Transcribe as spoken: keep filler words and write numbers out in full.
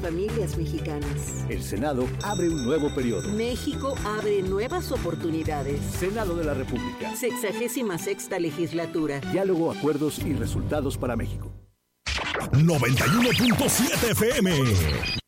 familias mexicanas. El Senado abre un nuevo periodo. México abre nuevas oportunidades. Senado de la República. Sexagésima sexta legislatura. Diálogo, acuerdos y resultados para México. noventa y uno punto siete F M.